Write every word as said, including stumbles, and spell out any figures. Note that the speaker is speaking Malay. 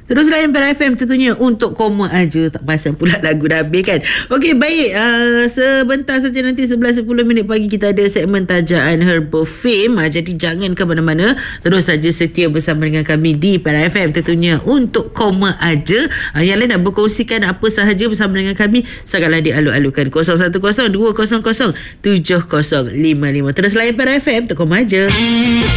Terus layan Para F M tentunya untuk koma aja. Tak pasal pula lagu dah habis kan. Okey, baik. Uh, sebentar saja nanti sebelas sepuluh minit pagi kita ada segmen tajaan Herbal Fame. Uh, jadi jangan ke mana-mana. Terus saja setia bersama dengan kami di Para F M tentunya untuk koma aja. Uh, yang lain nak berkongsikan apa sahaja bersama dengan kami, sangatlah dialu-alukan kosong satu kosong dua kosong kosong tujuh kosong lima lima. Terus layan Para F M untuk koma aja.